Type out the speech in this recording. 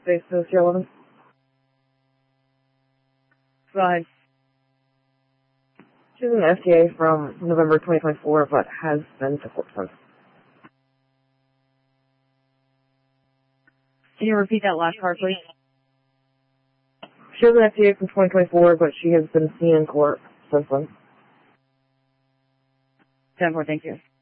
basis, Sierra 11. Go ahead. She's in the FTA from November 2024, but has been to court since. Can you repeat that last part, please? She has an FTA from 2024, but she has been seen in court since then. 10-4, thank you.